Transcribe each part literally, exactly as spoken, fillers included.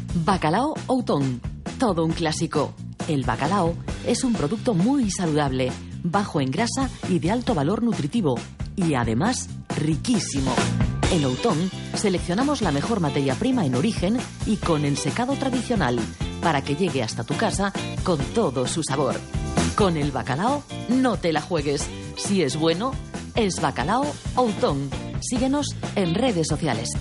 Bacalao Outón, todo un clásico. El bacalao es un producto muy saludable, bajo en grasa y de alto valor nutritivo, y además riquísimo. En Outón seleccionamos la mejor materia prima en origen y con el secado tradicional, para que llegue hasta tu casa con todo su sabor. Con el bacalao no te la juegues. Si es bueno, es Bacalao Outón. Síguenos en redes sociales.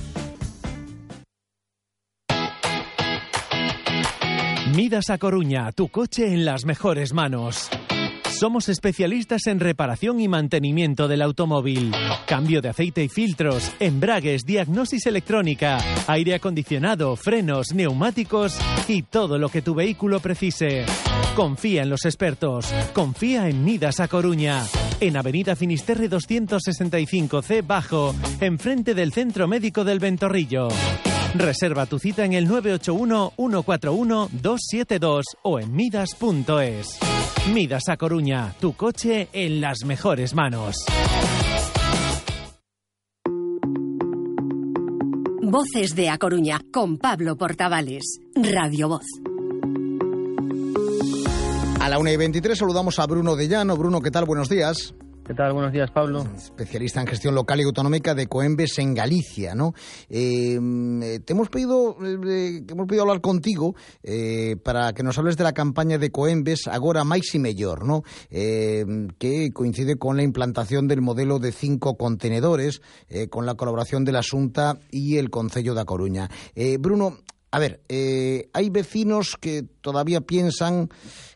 Midas a Coruña, tu coche en las mejores manos. Somos especialistas en reparación y mantenimiento del automóvil. Cambio de aceite y filtros, embragues, diagnosis electrónica, aire acondicionado, frenos, neumáticos y todo lo que tu vehículo precise. Confía en los expertos. Confía en Midas a Coruña. En Avenida Finisterre doscientos sesenta y cinco C Bajo, enfrente del Centro Médico del Ventorrillo. Reserva tu cita en el nueve ocho uno, uno cuatro uno, dos siete dos o en midas punto es. Midas a Coruña, tu coche en las mejores manos. Voces de A Coruña, con Pablo Portavales, Radio Voz. A la una y veintitrés saludamos a Bruno de Llano. Bruno, ¿qué tal? Buenos días. ¿Qué tal? Buenos días, Pablo. Especialista en gestión local y autonómica de Coembes en Galicia, ¿no? Eh, te hemos pedido, eh, hemos pedido hablar contigo eh, para que nos hables de la campaña de Coembes Agora Máis e Mellor, ¿no? Eh, que coincide con la implantación del modelo de cinco contenedores, eh, con la colaboración de la Xunta y el Concello da Coruña. Eh, Bruno, a ver, eh, hay vecinos que todavía piensan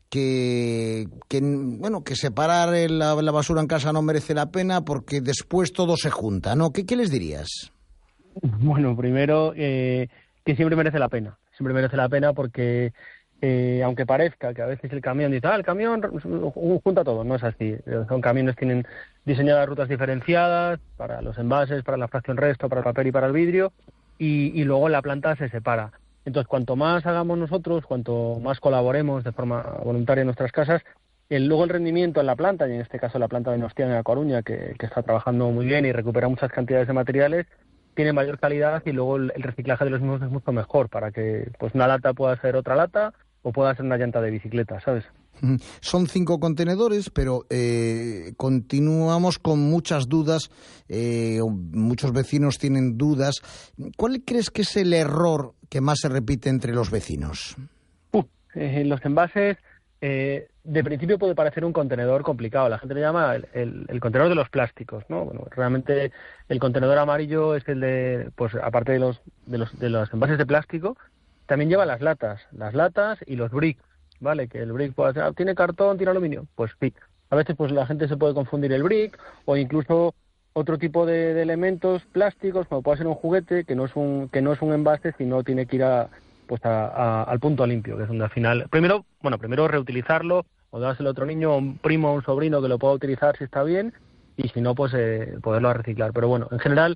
Que, que bueno que separar la, la basura en casa no merece la pena porque después todo se junta, ¿no? ¿Qué, qué les dirías? Bueno, primero eh, que siempre merece la pena, siempre merece la pena porque eh, aunque parezca que a veces el camión dice, ah, el camión junta todo, no es así. Son camiones que tienen diseñadas rutas diferenciadas para los envases, para la fracción resto, para el papel y para el vidrio y, y luego la planta se separa. Entonces, cuanto más hagamos nosotros, cuanto más colaboremos de forma voluntaria en nuestras casas, el, luego el rendimiento en la planta, y en este caso la planta de Nostián en A Coruña, que, que está trabajando muy bien y recupera muchas cantidades de materiales, tiene mayor calidad y luego el, el reciclaje de los mismos es mucho mejor para que pues una lata pueda ser otra lata o pueda ser una llanta de bicicleta, ¿sabes? Son cinco contenedores, pero eh, continuamos con muchas dudas, eh, muchos vecinos tienen dudas. ¿Cuál crees que es el error que más se repite entre los vecinos? Uh, eh, los envases, eh, de principio puede parecer un contenedor complicado. La gente le llama el, el, el contenedor de los plásticos, ¿no? Bueno, realmente el contenedor amarillo es el de, pues aparte de los de los de los envases de plástico, también lleva las latas, las latas y los bricks, ¿vale? Que el brick puede ser, ah, tiene cartón, tiene aluminio, pues sí. A veces pues la gente se puede confundir el brick o incluso otro tipo de, de elementos plásticos, como puede ser un juguete que no es un que no es un envase, sino tiene que ir a pues a, a, al punto limpio, que es donde al final primero bueno primero reutilizarlo o dárselo a otro niño, a un primo, a un sobrino que lo pueda utilizar si está bien y si no pues eh, poderlo reciclar. Pero bueno, en general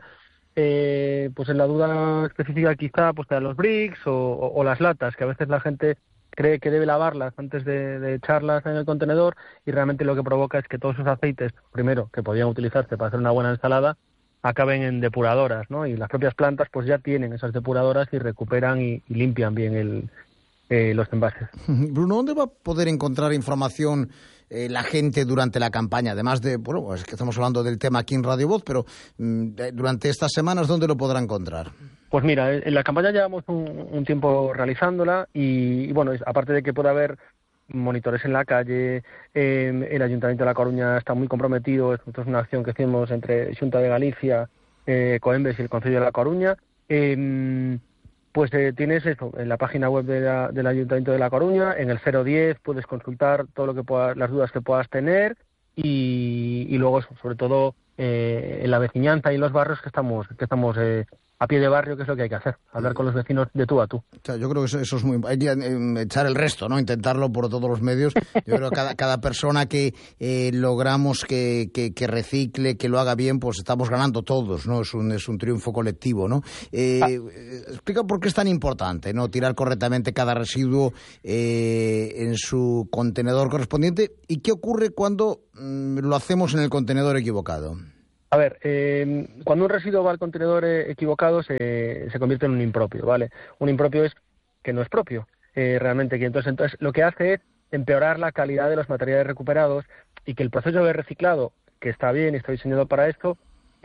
eh, pues en la duda específica quizá pues de los bricks o, o, o las latas, que a veces la gente cree que debe lavarlas antes de, de echarlas en el contenedor y realmente lo que provoca es que todos esos aceites, primero, que podían utilizarse para hacer una buena ensalada, acaben en depuradoras, ¿no? Y las propias plantas pues ya tienen esas depuradoras y recuperan y, y limpian bien el, eh, los envases. Bruno, ¿dónde va a poder encontrar información eh, la gente durante la campaña? Además de, bueno, es que estamos hablando del tema aquí en Radio Voz, pero mmm, durante estas semanas, ¿dónde lo podrá encontrar? Pues mira, en la campaña llevamos un, un tiempo realizándola y, y bueno, aparte de que pueda haber monitores en la calle, eh, el Ayuntamiento de La Coruña está muy comprometido, esto es una acción que hicimos entre Xunta de Galicia, eh, Coembes y el Concello de La Coruña, eh, pues eh, tienes eso, en la página web de la, del Ayuntamiento de La Coruña, en el cero diez puedes consultar todo lo que puedas, las dudas que puedas tener y, y luego sobre todo eh, en la veciñanza y en los barrios que estamos, que estamos eh, a pie de barrio, que es lo que hay que hacer, hablar con los vecinos de tú a tú. O sea, yo creo que eso, eso es muy... Hay que eh, echar el resto, ¿no? Intentarlo por todos los medios. Yo creo que cada, cada persona que eh, logramos que, que, que recicle, que lo haga bien, pues estamos ganando todos, ¿no? Es un, es un triunfo colectivo, ¿no? Eh, ah. Explica por qué es tan importante, ¿no? Tirar correctamente cada residuo eh, en su contenedor correspondiente y qué ocurre cuando mm, lo hacemos en el contenedor equivocado. A ver, eh, cuando un residuo va al contenedor eh, equivocado se, se convierte en un impropio, ¿vale? Un impropio es que no es propio, eh, realmente. Que entonces, entonces lo que hace es empeorar la calidad de los materiales recuperados y que el proceso de reciclado, que está bien y está diseñado para esto,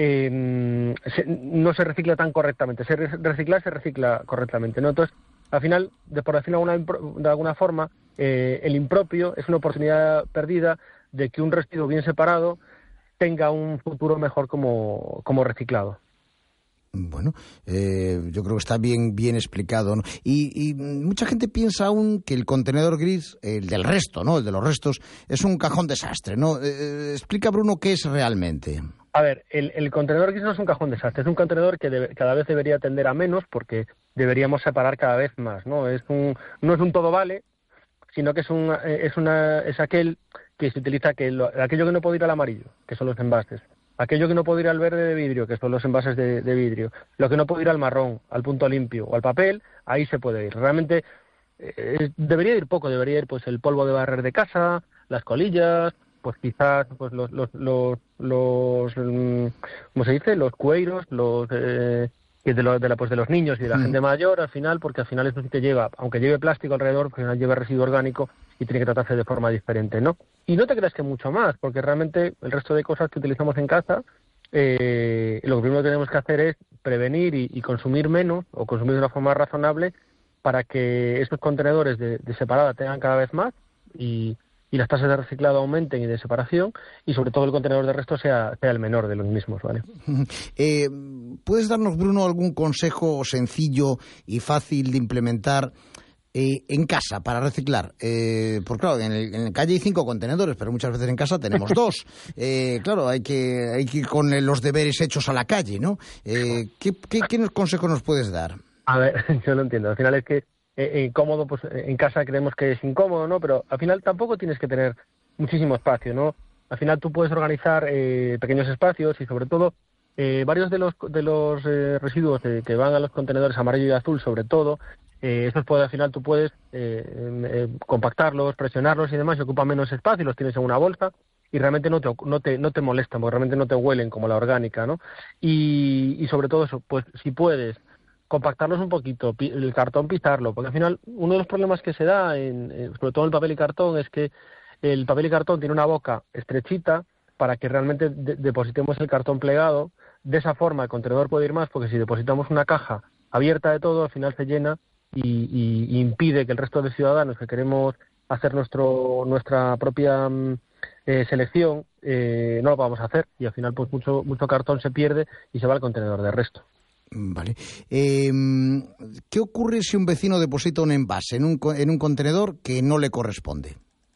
eh, se, no se recicla tan correctamente. Se recicla, se recicla correctamente, ¿no? Entonces, al final, de, por decirlo de alguna, de alguna forma, eh, el impropio es una oportunidad perdida de que un residuo bien separado tenga un futuro mejor como, como reciclado. Bueno, eh, yo creo que está bien bien explicado, ¿no? Y, y mucha gente piensa aún que el contenedor gris, el del resto, ¿no? El de los restos, es un cajón desastre, ¿no? Eh, explica, Bruno, qué es realmente. A ver, el, el contenedor gris no es un cajón desastre, es un contenedor que debe, cada vez debería tender a menos porque deberíamos separar cada vez más, ¿no? Es un, no es un todo vale, sino que es un, es una, es aquel que se utiliza, que lo, aquello que no puede ir al amarillo, que son los envases. Aquello que no puede ir al verde de vidrio, que son los envases de, de vidrio. Lo que no puede ir al marrón, al punto limpio o al papel, ahí se puede ir. Realmente eh, debería ir poco, debería ir pues el polvo de barrer de casa, las colillas, pues quizás pues los, los, los, los ¿cómo se dice? Los cueiros, los eh, de, los, de, la, pues de los niños y de la mm. gente mayor al final, porque al final eso sí que lleva, aunque lleve plástico alrededor, al final lleva residuo orgánico y tiene que tratarse de forma diferente, ¿no? Y no te creas que mucho más, porque realmente el resto de cosas que utilizamos en casa, eh, lo primero que tenemos que hacer es prevenir y, y consumir menos, o consumir de una forma razonable, para que estos contenedores de, de separada tengan cada vez más y, y las tasas de reciclado aumenten y de separación, y sobre todo el contenedor de resto sea, sea el menor de los mismos, ¿vale? Eh, ¿Puedes darnos, Bruno, algún consejo sencillo y fácil de implementar Eh, en casa para reciclar? Eh, porque claro, en, el, en la calle hay cinco contenedores, pero muchas veces en casa tenemos dos. Eh, claro, hay que, hay que ir con los deberes hechos a la calle, ¿no? Eh, ¿qué, qué, ¿Qué consejos nos puedes dar? A ver, yo lo entiendo. Al final es que eh, incómodo, pues en casa creemos que es incómodo, ¿no? Pero al final tampoco tienes que tener muchísimo espacio, ¿no? Al final tú puedes organizar eh, pequeños espacios y sobre todo eh, varios de los de los eh, residuos eh, que van a los contenedores amarillo y azul, sobre todo, Eh, estos puede, al final tú puedes eh, eh, compactarlos, presionarlos y demás, y ocupan menos espacio y los tienes en una bolsa y realmente no te, no te, no te molestan, porque realmente no te huelen como la orgánica, ¿no? Y, y sobre todo eso, pues si puedes compactarlos un poquito, el cartón pisarlo, porque al final uno de los problemas que se da, en, eh, sobre todo en el papel y cartón, es que el papel y cartón tiene una boca estrechita para que realmente de- depositemos el cartón plegado. De esa forma el contenedor puede ir más, porque si depositamos una caja abierta de todo, al final se llena Y, y, y impide que el resto de ciudadanos que queremos hacer nuestro nuestra propia eh, selección eh, no lo podamos hacer y al final pues mucho mucho cartón se pierde y se va al contenedor de resto. Vale. Eh, ¿Qué ocurre si un vecino deposita un envase en un, en un contenedor que no le corresponde?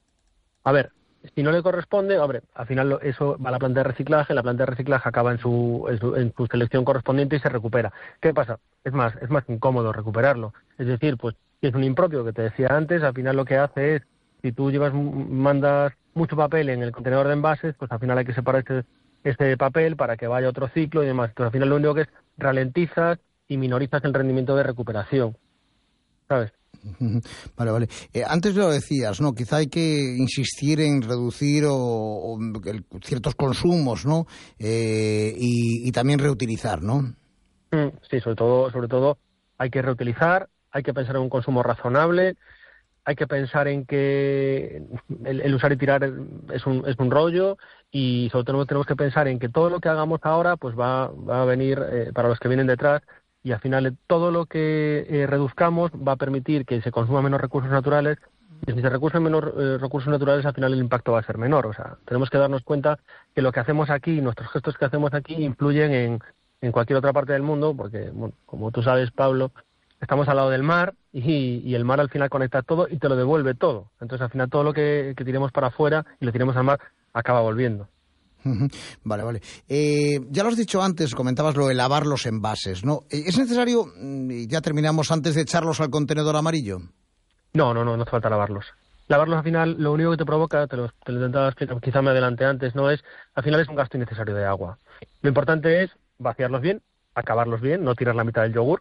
A ver, si no le corresponde, hombre, al final eso va a la planta de reciclaje, la planta de reciclaje acaba en su, en su, en su selección correspondiente y se recupera. ¿Qué pasa? Es más, es más incómodo recuperarlo. Es decir, pues si es un impropio que te decía antes, al final lo que hace es, si tú llevas mandas mucho papel en el contenedor de envases, pues al final hay que separar este, este papel para que vaya otro ciclo y demás. Entonces al final lo único que es ralentizas y minorizas el rendimiento de recuperación, ¿sabes? Vale, vale. Eh, antes lo decías, ¿no? Quizá hay que insistir en reducir o, o el, ciertos consumos, ¿no? Eh, y, y también reutilizar, ¿no? Sí, sobre todo, sobre todo hay que reutilizar, hay que pensar en un consumo razonable, hay que pensar en que el, el usar y tirar es un, es un rollo y sobre todo tenemos que pensar en que todo lo que hagamos ahora pues va, va a venir eh, para los que vienen detrás. Y al final todo lo que eh, reduzcamos va a permitir que se consuman menos recursos naturales y si se recurren menos eh, recursos naturales al final el impacto va a ser menor. O sea, tenemos que darnos cuenta que lo que hacemos aquí, nuestros gestos que hacemos aquí influyen en, en cualquier otra parte del mundo porque, bueno, como tú sabes, Pablo, estamos al lado del mar y, y el mar al final conecta todo y te lo devuelve todo. Entonces al final todo lo que, que tiremos para afuera y lo tiremos al mar acaba volviendo. Vale, vale. Eh, ya lo has dicho antes, comentabas lo de lavar los envases, ¿no? ¿Es necesario, y ya terminamos, antes de echarlos al contenedor amarillo? No, no, no, no hace falta lavarlos. Lavarlos al final, lo único que te provoca, te lo, te lo intentaba explicar, quizá me adelanté antes, no es, al final es un gasto innecesario de agua. Lo importante es vaciarlos bien, acabarlos bien, no tirar la mitad del yogur,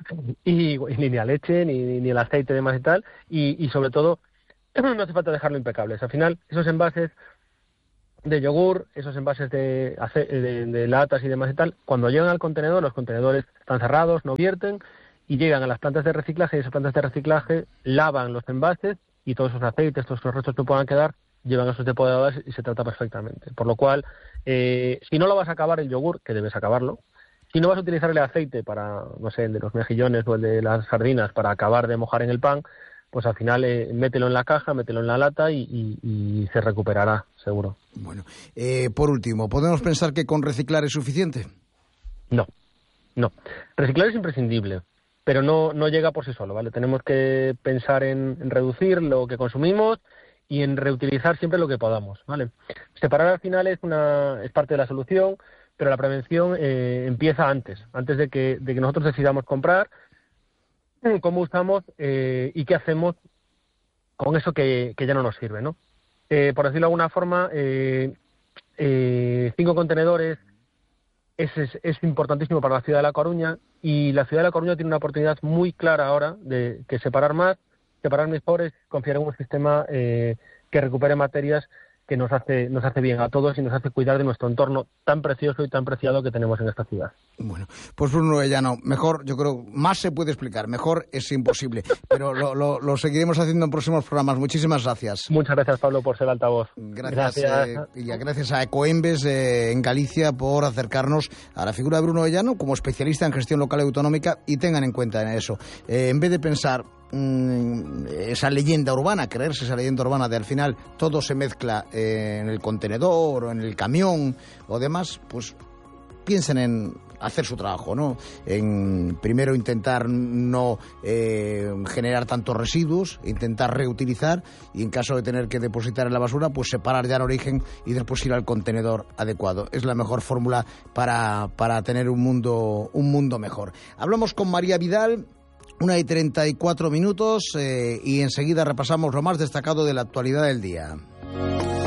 y, y ni la leche, ni, ni el aceite y demás y tal, y, y sobre todo, no hace falta dejarlo impecables. Al final, esos envases de yogur, esos envases de, de, de latas y demás y tal, cuando llegan al contenedor, los contenedores están cerrados, no vierten y llegan a las plantas de reciclaje, y esas plantas de reciclaje lavan los envases y todos esos aceites, todos esos restos que puedan quedar, llevan a esos depuradores y se trata perfectamente. Por lo cual, eh, si no lo vas a acabar el yogur, que debes acabarlo, si no vas a utilizar el aceite para, no sé, el de los mejillones o el de las sardinas para acabar de mojar en el pan, pues al final eh, mételo en la caja, mételo en la lata y, y, y se recuperará, seguro. Bueno, eh, por último, ¿podemos pensar que con reciclar es suficiente? No, no. Reciclar es imprescindible, pero no, no llega por sí solo, ¿vale? Tenemos que pensar en, en reducir lo que consumimos y en reutilizar siempre lo que podamos, ¿vale? Separar al final es una es parte de la solución, pero la prevención eh, empieza antes, antes de que, de que nosotros decidamos comprar, cómo usamos eh, y qué hacemos con eso que, que ya no nos sirve, ¿no? Eh, por decirlo de alguna forma, eh, eh, cinco contenedores es, es, es importantísimo para la ciudad de La Coruña, y la ciudad de La Coruña tiene una oportunidad muy clara ahora de que separar más, separar mejor es confiar en un sistema eh, que recupere materias que nos hace nos hace bien a todos y nos hace cuidar de nuestro entorno tan precioso y tan preciado que tenemos en esta ciudad. Bueno, pues Bruno Avellano, mejor, yo creo, más se puede explicar, mejor es imposible, pero lo, lo, lo seguiremos haciendo en próximos programas. Muchísimas gracias. Muchas gracias, Pablo, por ser altavoz. Gracias, gracias. Eh, y gracias a Ecoembes eh, en Galicia por acercarnos a la figura de Bruno Avellano como especialista en gestión local y autonómica, y tengan en cuenta en eso, eh, en vez de pensar esa leyenda urbana, creerse esa leyenda urbana de al final todo se mezcla eh, en el contenedor o en el camión o demás, pues piensen en hacer su trabajo, ¿no? En primero intentar no eh, generar tantos residuos, intentar reutilizar, y en caso de tener que depositar en la basura, pues separar ya en origen y después ir al contenedor adecuado. Es la mejor fórmula para, para tener un mundo, un mundo mejor. Hablamos con María Vidal, una y treinta y cuatro minutos, eh, y enseguida repasamos lo más destacado de la actualidad del día.